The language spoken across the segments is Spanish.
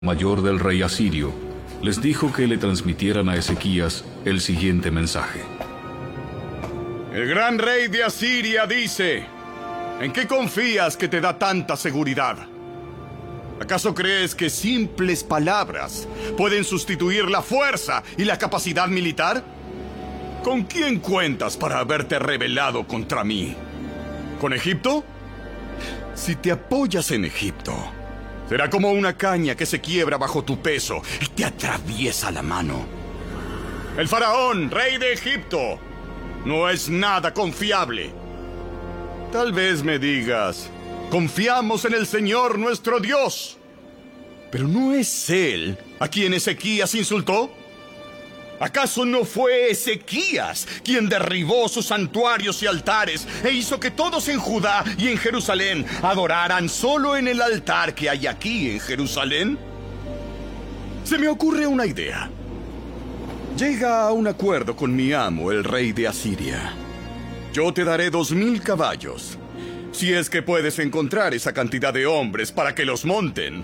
mayor del rey asirio, les dijo que le transmitieran a Ezequías el siguiente mensaje. El gran rey de Asiria dice: ¿en qué confías que te da tanta seguridad? ¿Acaso crees que simples palabras pueden sustituir la fuerza y la capacidad militar? ¿Con quién cuentas para haberte rebelado contra mí? ¿Con Egipto? Si te apoyas en Egipto, será como una caña que se quiebra bajo tu peso y te atraviesa la mano. El faraón, rey de Egipto, no es nada confiable. Tal vez me digas: confiamos en el Señor nuestro Dios. ¿Pero no es Él a quien Ezequías insultó? ¿Acaso no fue Ezequías quien derribó sus santuarios y altares e hizo que todos en Judá y en Jerusalén adoraran solo en el altar que hay aquí en Jerusalén? Se me ocurre una idea. Llega a un acuerdo con mi amo, el rey de Asiria. Yo te daré 2000 caballos, si es que puedes encontrar esa cantidad de hombres para que los monten.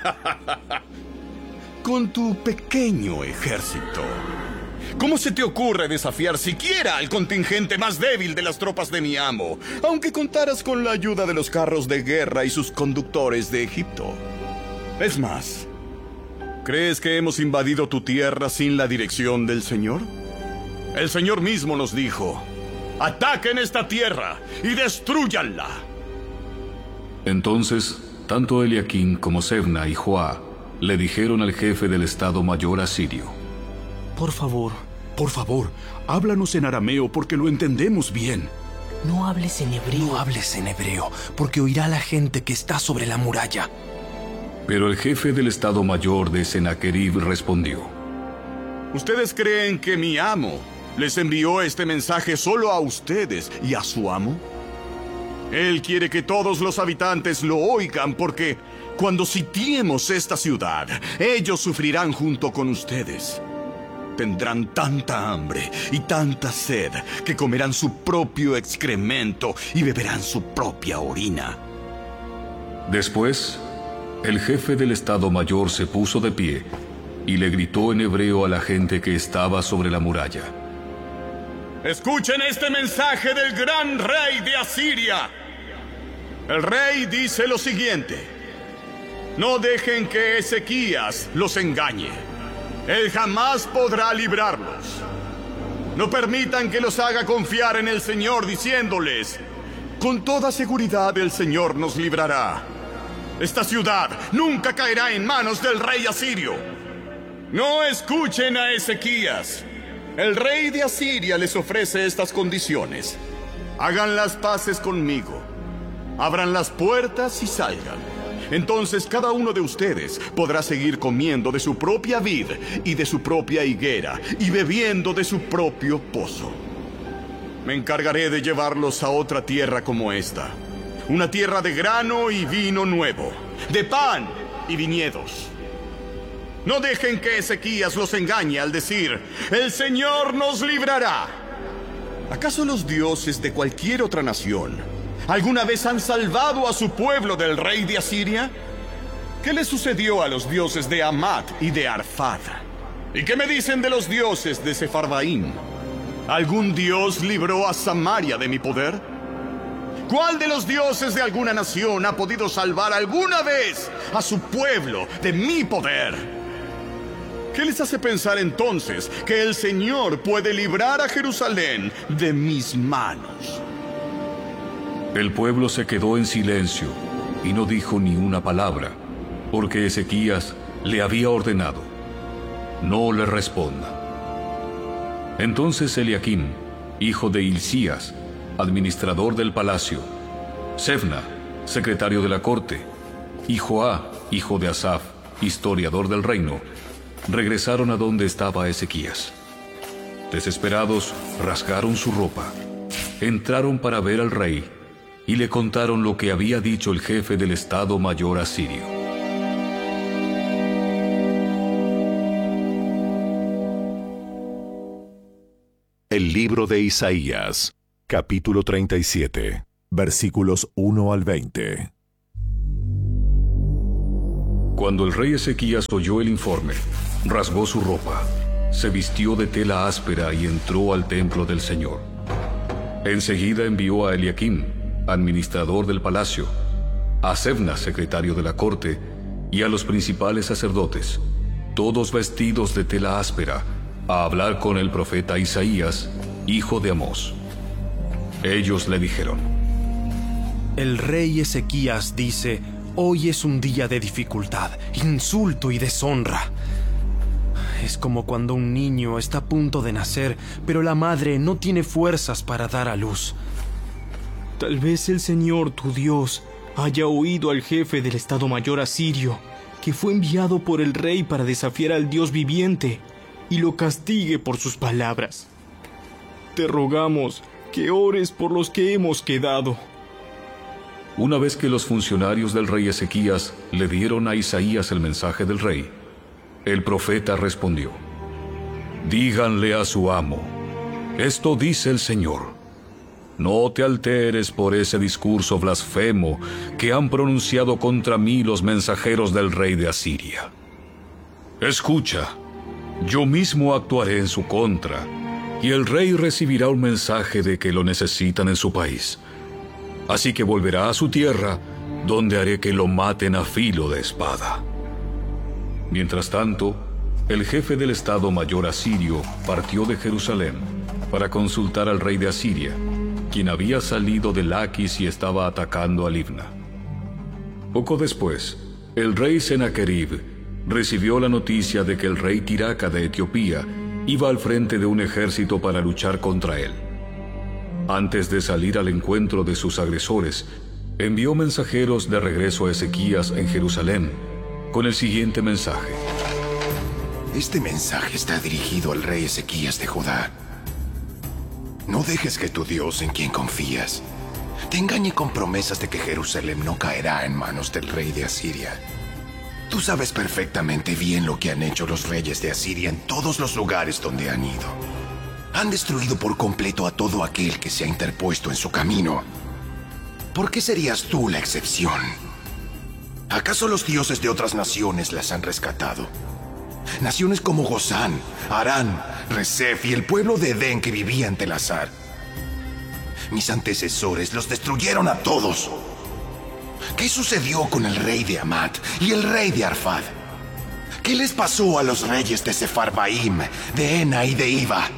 Con tu pequeño ejército. ¿Cómo se te ocurre desafiar siquiera al contingente más débil de las tropas de mi amo, aunque contaras con la ayuda de los carros de guerra y sus conductores de Egipto? Es más, ¿crees que hemos invadido tu tierra sin la dirección del Señor? El Señor mismo nos dijo: ataquen esta tierra y destrúyanla. Entonces, tanto Eliaquín como Sebna y Joá le dijeron al jefe del Estado Mayor asirio: Por favor, háblanos en arameo porque lo entendemos bien. No hables en hebreo. No hables en hebreo, porque oirá la gente que está sobre la muralla. Pero el jefe del Estado Mayor de Sennacherib respondió: ¿Ustedes creen que mi amo les envió este mensaje solo a ustedes y a su amo? Él quiere que todos los habitantes lo oigan porque cuando sitiemos esta ciudad, ellos sufrirán junto con ustedes. Tendrán tanta hambre y tanta sed que comerán su propio excremento y beberán su propia orina. Después, el jefe del Estado Mayor se puso de pie y le gritó en hebreo a la gente que estaba sobre la muralla: Escuchen este mensaje del gran rey de Asiria. El rey dice lo siguiente: no dejen que Ezequías los engañe. Él jamás podrá librarlos. No permitan que los haga confiar en el Señor diciéndoles: con toda seguridad el Señor nos librará. Esta ciudad nunca caerá en manos del rey asirio. No escuchen a Ezequías. El rey de Asiria les ofrece estas condiciones: hagan las paces conmigo, abran las puertas y salgan. Entonces cada uno de ustedes podrá seguir comiendo de su propia vid y de su propia higuera y bebiendo de su propio pozo. Me encargaré de llevarlos a otra tierra como esta, una tierra de grano y vino nuevo, de pan y viñedos. No dejen que Ezequías los engañe al decir: el Señor nos librará. ¿Acaso los dioses de cualquier otra nación alguna vez han salvado a su pueblo del rey de Asiria? ¿Qué le sucedió a los dioses de Hamat y de Arfad? ¿Y qué me dicen de los dioses de Sefarvaim? ¿Algún dios libró a Samaria de mi poder? ¿Cuál de los dioses de alguna nación ha podido salvar alguna vez a su pueblo de mi poder? ¿Qué les hace pensar entonces que el Señor puede librar a Jerusalén de mis manos? El pueblo se quedó en silencio y no dijo ni una palabra, porque Ezequías le había ordenado: no le responda. Entonces Eliaquim, hijo de Hilcías, administrador del palacio, Sebna, secretario de la corte, y Joá, hijo de Asaf, historiador del reino, regresaron a donde estaba Ezequías. Desesperados, rasgaron su ropa, entraron para ver al rey y le contaron lo que había dicho el jefe del Estado Mayor asirio. El libro de Isaías, capítulo 37, versículos 1 al 20. Cuando el rey Ezequías oyó el informe, rasgó su ropa, se vistió de tela áspera y entró al templo del Señor. Enseguida envió a Eliaquim, administrador del palacio, a Sebna, secretario de la corte, y a los principales sacerdotes, todos vestidos de tela áspera, a hablar con el profeta Isaías, hijo de Amós. Ellos le dijeron: El rey Ezequías dice: hoy es un día de dificultad, insulto y deshonra. Es como cuando un niño está a punto de nacer, pero la madre no tiene fuerzas para dar a luz. Tal vez el Señor, tu Dios, haya oído al jefe del Estado Mayor asirio, que fue enviado por el rey para desafiar al Dios viviente, y lo castigue por sus palabras. Te rogamos que ores por los que hemos quedado. Una vez que los funcionarios del rey Ezequías le dieron a Isaías el mensaje del rey, el profeta respondió: díganle a su amo, esto dice el Señor: no te alteres por ese discurso blasfemo que han pronunciado contra mí los mensajeros del rey de Asiria. Escucha, yo mismo actuaré en su contra, y el rey recibirá un mensaje de que lo necesitan en su país. Así que volverá a su tierra, donde haré que lo maten a filo de espada. Mientras tanto, el jefe del Estado Mayor asirio partió de Jerusalén para consultar al rey de Asiria, quien había salido de Laquis y estaba atacando a Libna. Poco después, el rey Sennacherib recibió la noticia de que el rey Tiraca de Etiopía iba al frente de un ejército para luchar contra él. Antes de salir al encuentro de sus agresores, envió mensajeros de regreso a Ezequías en Jerusalén con el siguiente mensaje: Este mensaje está dirigido al rey Ezequías de Judá. No dejes que tu Dios, en quien confías, te engañe con promesas de que Jerusalén no caerá en manos del rey de Asiria. Tú sabes perfectamente bien lo que han hecho los reyes de Asiria en todos los lugares donde han ido. Han destruido por completo a todo aquel que se ha interpuesto en su camino. ¿Por qué serías tú la excepción? ¿Acaso los dioses de otras naciones las han rescatado? Naciones como Gozán, Harán, Resef y el pueblo de Edén que vivía en Telasar. Mis antecesores los destruyeron a todos. ¿Qué sucedió con el rey de Amat y el rey de Arfad? ¿Qué les pasó a los reyes de Sefarbaim, de Ena y de Iva?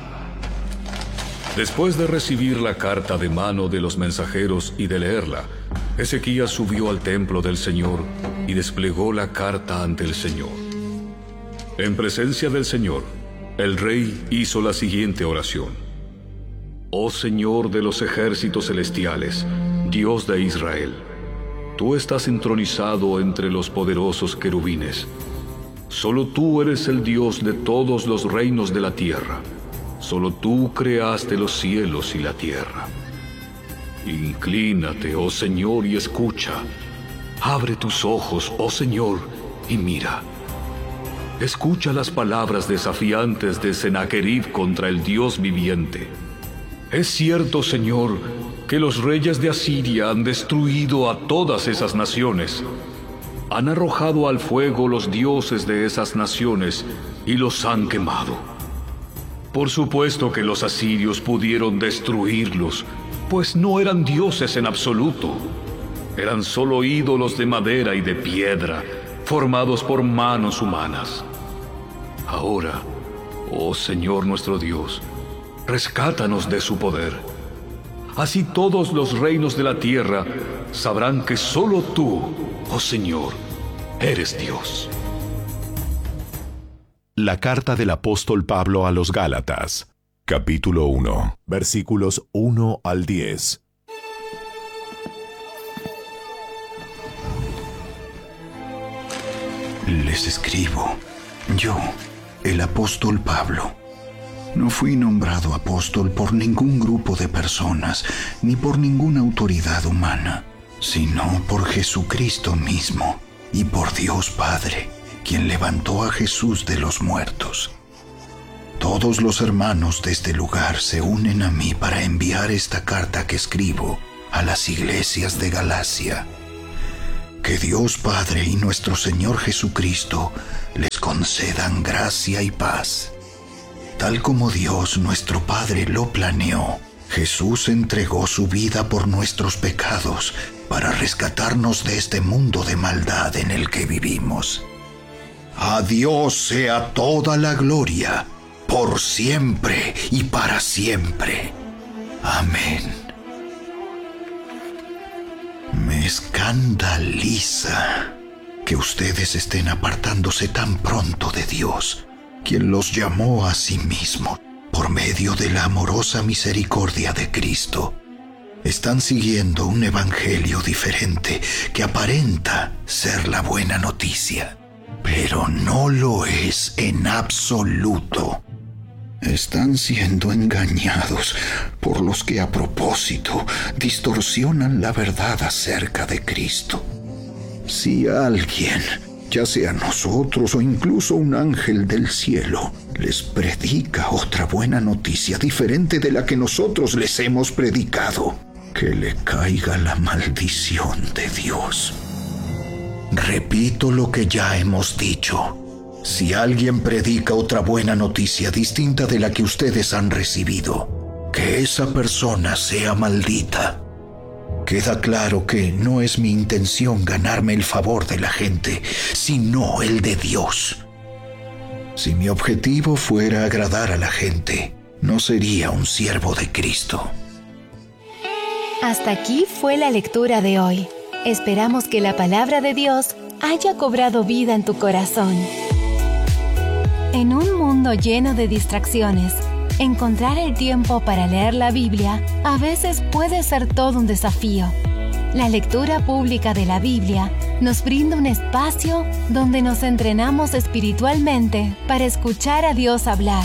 Después de recibir la carta de mano de los mensajeros y de leerla, Ezequías subió al templo del Señor y desplegó la carta ante el Señor. En presencia del Señor, el rey hizo la siguiente oración: Oh Señor de los ejércitos celestiales, Dios de Israel, tú estás entronizado entre los poderosos querubines. Solo tú eres el Dios de todos los reinos de la tierra. Solo tú creaste los cielos y la tierra. Inclínate, oh Señor, y escucha. Abre tus ojos, oh Señor, y mira. Escucha las palabras desafiantes de Sennacherib contra el Dios viviente. Es cierto, Señor, que los reyes de Asiria han destruido a todas esas naciones. Han arrojado al fuego los dioses de esas naciones y los han quemado. Por supuesto que los asirios pudieron destruirlos, pues no eran dioses en absoluto. Eran solo ídolos de madera y de piedra, formados por manos humanas. Ahora, oh Señor nuestro Dios, rescátanos de su poder. Así todos los reinos de la tierra sabrán que solo tú, oh Señor, eres Dios. La carta del apóstol Pablo a los Gálatas, capítulo 1, versículos 1 al 10. Les escribo, yo, el apóstol Pablo. No fui nombrado apóstol por ningún grupo de personas, ni por ninguna autoridad humana, sino por Jesucristo mismo y por Dios Padre, quien levantó a Jesús de los muertos. Todos los hermanos de este lugar se unen a mí para enviar esta carta que escribo a las iglesias de Galacia. Que Dios Padre y nuestro Señor Jesucristo les concedan gracia y paz. Tal como Dios nuestro Padre lo planeó, Jesús entregó su vida por nuestros pecados para rescatarnos de este mundo de maldad en el que vivimos. A Dios sea toda la gloria, por siempre y para siempre. Amén. Me escandaliza que ustedes estén apartándose tan pronto de Dios, quien los llamó a sí mismo por medio de la amorosa misericordia de Cristo. Están siguiendo un evangelio diferente que aparenta ser la buena noticia, pero no lo es en absoluto. Están siendo engañados por los que a propósito distorsionan la verdad acerca de Cristo. Si alguien, ya sea nosotros o incluso un ángel del cielo, les predica otra buena noticia diferente de la que nosotros les hemos predicado, que le caiga la maldición de Dios. Repito lo que ya hemos dicho. Si alguien predica otra buena noticia distinta de la que ustedes han recibido, que esa persona sea maldita. Queda claro que no es mi intención ganarme el favor de la gente, sino el de Dios. Si mi objetivo fuera agradar a la gente, no sería un siervo de Cristo. Hasta aquí fue la lectura de hoy. Esperamos que la palabra de Dios haya cobrado vida en tu corazón. En un mundo lleno de distracciones, encontrar el tiempo para leer la Biblia a veces puede ser todo un desafío. La lectura pública de la Biblia nos brinda un espacio donde nos entrenamos espiritualmente para escuchar a Dios hablar.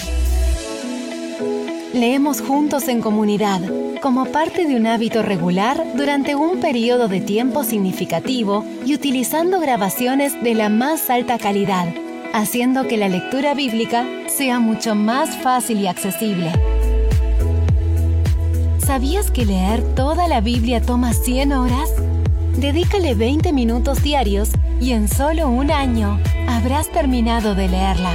Leemos juntos en comunidad, como parte de un hábito regular durante un periodo de tiempo significativo y utilizando grabaciones de la más alta calidad, haciendo que la lectura bíblica sea mucho más fácil y accesible. ¿Sabías que leer toda la Biblia toma 100 horas? Dedícale 20 minutos diarios y en solo un año habrás terminado de leerla.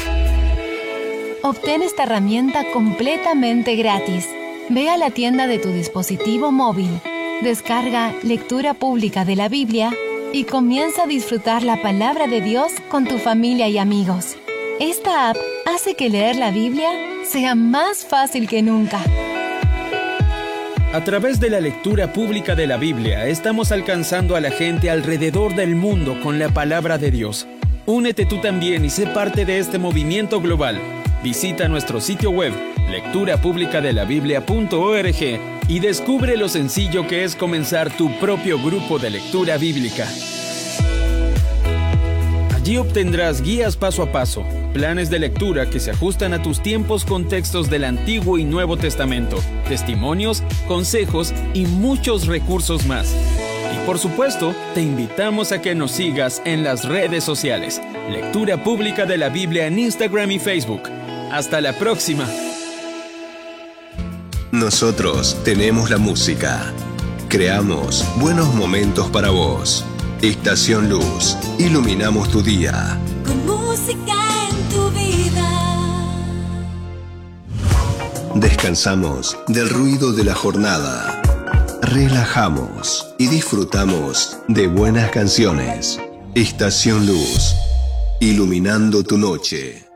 Obtén esta herramienta completamente gratis. Ve a la tienda de tu dispositivo móvil, descarga Lectura Pública de la Biblia y comienza a disfrutar la palabra de Dios con tu familia y amigos. Esta app hace que leer la Biblia sea más fácil que nunca. A través de la lectura pública de la Biblia, estamos alcanzando a la gente alrededor del mundo con la palabra de Dios. Únete tú también y sé parte de este movimiento global. Visita nuestro sitio web, lecturapublicadelabiblia.org, y descubre lo sencillo que es comenzar tu propio grupo de lectura bíblica. Allí obtendrás guías paso a paso, planes de lectura que se ajustan a tus tiempos con textos del Antiguo y Nuevo Testamento, testimonios, consejos y muchos recursos más. Y por supuesto, te invitamos a que nos sigas en las redes sociales. Lectura Pública de la Biblia en Instagram y Facebook. ¡Hasta la próxima! Nosotros tenemos la música. Creamos buenos momentos para vos. Estación Luz. Iluminamos tu día. Con música en tu vida. Descansamos del ruido de la jornada. Relajamos y disfrutamos de buenas canciones. Estación Luz. Iluminando tu noche.